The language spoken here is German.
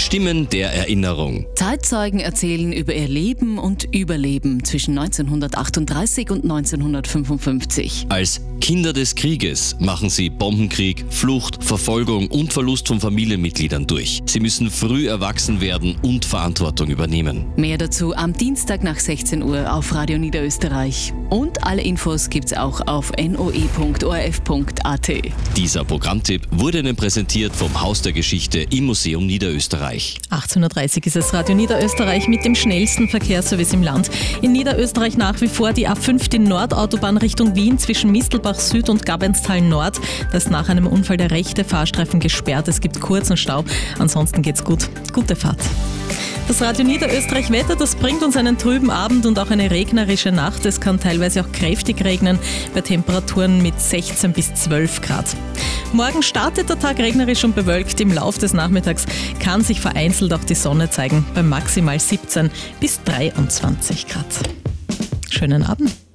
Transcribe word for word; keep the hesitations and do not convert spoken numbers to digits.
Stimmen der Erinnerung. Zeitzeugen erzählen über ihr Leben und Überleben zwischen neunzehnhundertachtunddreißig und neunzehnhundertfünfundfünfzig. Als Kinder des Krieges machen sie Bombenkrieg, Flucht, Verfolgung und Verlust von Familienmitgliedern durch. Sie müssen früh erwachsen werden und Verantwortung übernehmen. Mehr dazu am Dienstag nach sechzehn Uhr auf Radio Niederösterreich. Und alle Infos gibt's auch auf n o e punkt o r f punkt a t. Dieser Programmtipp wurde Ihnen präsentiert vom Haus der Geschichte im Museum Niederösterreich. achtzehn Uhr dreißig ist es Radio Niederösterreich mit dem schnellsten Verkehrsservice im Land. In Niederösterreich nach wie vor die A fünf, die Nordautobahn Richtung Wien zwischen Mistelbach Süd und Gabenstal Nord. Da ist nach einem Unfall der rechte Fahrstreifen gesperrt. Es gibt kurzen Stau. Ansonsten geht's gut. Gute Fahrt. Das Radio Niederösterreich Wetter, das bringt uns einen trüben Abend und auch eine regnerische Nacht. Es kann teilweise auch kräftig regnen bei Temperaturen mit sechzehn bis zwölf Grad. Morgen startet der Tag regnerisch und bewölkt. Im Lauf des Nachmittags kann sich vereinzelt auch die Sonne zeigen bei maximal siebzehn bis dreiundzwanzig Grad. Schönen Abend.